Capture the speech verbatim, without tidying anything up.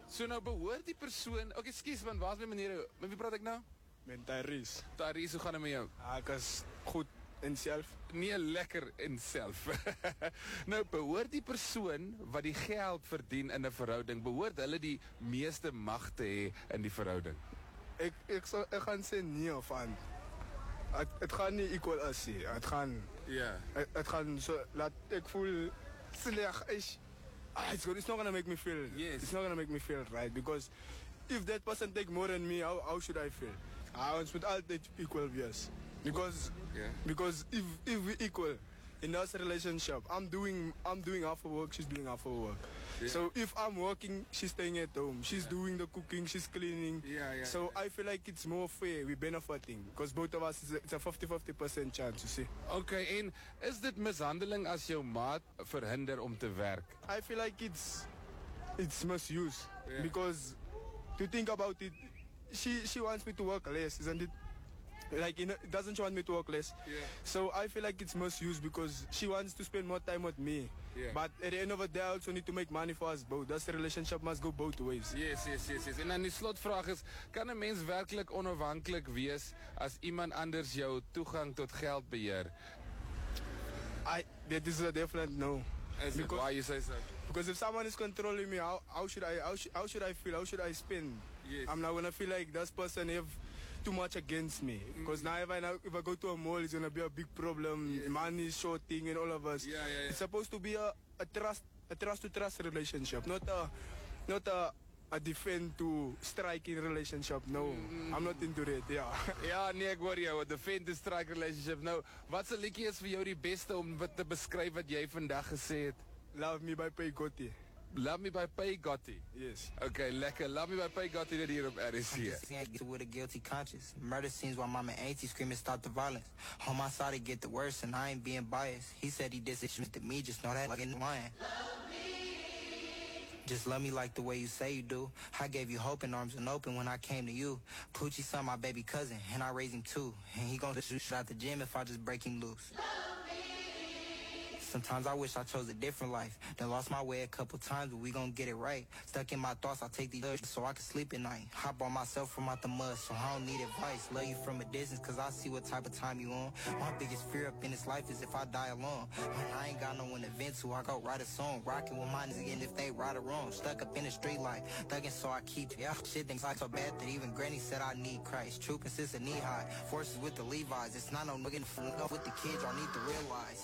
So nou behoort die persoon, okay, skus man, waar's my meneer? Met wie praat ek nou? Met Tyrese. Tyrese, hoe gaan dit met jou? Ja, ek is goed in self. Nee, lekker in self. Nou, behoort die persoon wat die geld verdien in 'n verhouding, behoort hulle die meeste mag te hê in die verhouding? Ek ek sal ek gaan sê nee of aan. Het, het gaan nie equal as nie. Het gaan Ja. het, het gaan so laat ek voel sleg is. Ah, it's, good. It's not gonna make me feel. Yes. It's not gonna make me feel right because if that person take more than me, how, how should I feel? I want with all that equal yes. Because Yeah. because if if we equal in that relationship, I'm doing I'm doing half of work, she's doing half of work. Yeah. So if I'm working, she's staying at home. She's Yeah. doing the cooking, she's cleaning. Yeah, yeah, So yeah. I feel like it's more fair. We're benefiting because both of us, is a, it's a fifty fifty percent chance, you see. Okay, en is dit mishandeling as jou maat verhinder om te werk? I feel like it's it's misuse Yeah. because to think about it, she she wants me to work less, isn't it? Like, you know, doesn't she want me to work less? Yeah. So I feel like it's misuse because she wants to spend more time with me. Yeah. But at the end of the day, I also need to make money for us both. That's the relationship must go both ways. Yes, yes, yes, yes. En dan die slotvraag is, kan 'n mens werklik onafhanklik wees as iemand anders jou toegang tot geld beheer? I that is a definite no. Is it? Why you say so? Because if someone is controlling me, how, how should I how, sh- how should I feel? How should I spend? Yes. I'm not gonna feel like this person have too much against me. Because now if I now, if I go to a mall, it's gonna be a big problem. Yes. Money is shorting and all of us. Yeah, yeah, yeah. It's supposed to be a, a trust a trust to trust relationship, not a not a a defend to striking relationship. No, I'm not into it. Yeah. Ja, nee, ek hoor jou, 'n defend the strike relationship. Nou, wat se liedjie is vir jou die beste om wat te beskryf wat jy vandag gesê het? Love me by Pay Gotti. Love Me by Pay Gotti. Yes. Okay, lekker. Love Me by Pay Gotti dit hier op R S C. Get with a guilty conscience. Murder scenes while mama and auntie screaming stop the violence. On my side it get the worst and I ain't being biased. He said he disrespected me, just know that like in lying. Just love me like the way you say you do. I gave you hope and arms and open when I came to you. Poochie son, my baby cousin, and I raised him too. And he gon' shoot shit out the gym if I just break him loose. Sometimes I wish I chose a different life. Done lost my way a couple times, but we gon' get it right. Stuck in my thoughts, I take the urge so I can sleep at night. I brought myself from out the mud, so I don't need advice. Love you from a distance, cause I see what type of time you on. My biggest fear up in this life is if I die alone. And I ain't got no one to vent to, I go write a song. Rockin' with mine again if they right or wrong. Stuck up in the street life, thuggin' so I keep yeah. Shit things like so bad that even granny said I need Christ. True consists of knee high. Forces with the Levi's, it's not no nigga with the kids, y'all need to realize.